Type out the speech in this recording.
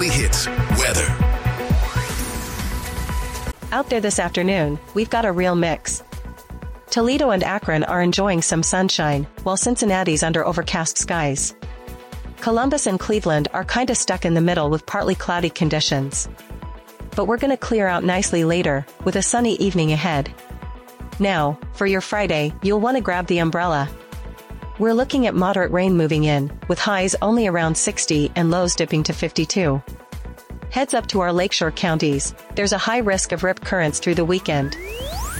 Weekly Hits weather. Out there this afternoon, we've got a real mix. Toledo and Akron are enjoying some sunshine, while Cincinnati's under overcast skies. Columbus and Cleveland are kinda stuck in the middle with partly cloudy conditions. But we're gonna clear out nicely later, with a sunny evening ahead. Now, for your Friday, you'll want to grab the umbrella. We're looking at moderate rain moving in, with highs only around 60 and lows dipping to 52. Heads up to our lakeshore counties, there's a high risk of rip currents through the weekend.